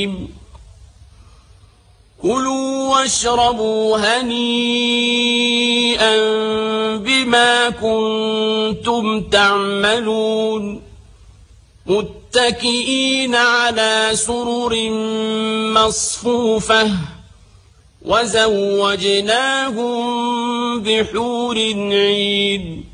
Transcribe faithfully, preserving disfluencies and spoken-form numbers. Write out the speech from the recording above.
كلوا واشربوا هنيئا بما كنتم تعملون متكئين على سرر مصفوفة وزوجناهم بحور عين